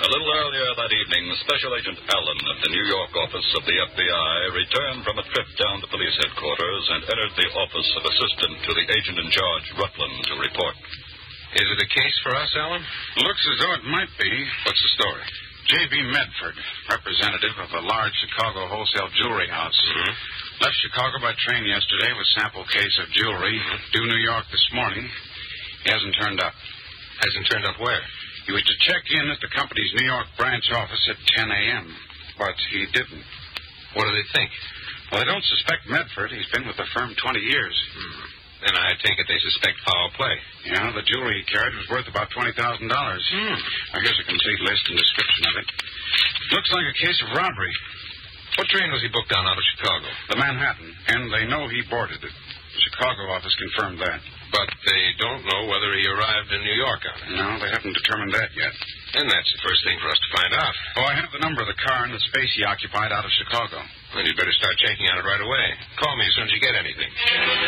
A little earlier that evening, Special Agent Allen of the New York office of the FBI returned from a trip down to police headquarters and entered the office of assistant to the agent in charge, Rutland, to report. Is it a case for us, Allen? Looks as though it might be. What's the story? J.B. Medford, representative of a large Chicago wholesale jewelry house. Mm-hmm. Left Chicago by train yesterday with sample case of jewelry. Due New York this morning. He hasn't turned up. Hasn't turned up where? He was to check in at the company's New York branch office at 10 a.m., but he didn't. What do they think? Well, they don't suspect Medford. He's been with the firm 20 years. Then I take it they suspect foul play. Yeah, the jewelry he carried was worth about $20,000. Now, here's a complete list and description of it. Looks like a case of robbery. What train was he booked on out of Chicago? The Manhattan, and they know he boarded it. The Chicago office confirmed that. But they don't know whether he arrived in New York on it. No, they haven't determined that yet. And that's the first thing for us to find out. Oh, I have the number of the car and the space he occupied out of Chicago. Well, you'd better start checking on it right away. Call me as soon as you get anything.